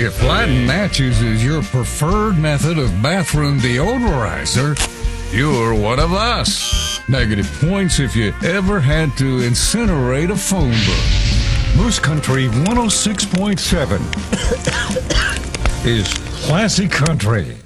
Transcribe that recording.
If Latin Matches is your preferred method of bathroom deodorizer, you're one of us. Negative points if you ever had to incinerate a phone book. Moose Country 106.7 is classy country.